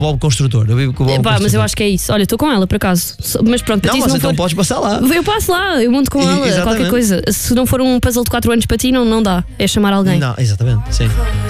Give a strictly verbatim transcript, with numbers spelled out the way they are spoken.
Bob Construtor. Eu vivo com o Bob Pá, Construtor. mas eu acho que é isso. Olha, estou com ela por acaso. Mas pronto, para Não, ti, se mas não então for... podes passar lá. Eu passo lá, eu monto com E- ela, exatamente. qualquer coisa. Se não for um puzzle de quatro anos para ti, não, não dá. É chamar alguém. Não, exatamente, sim.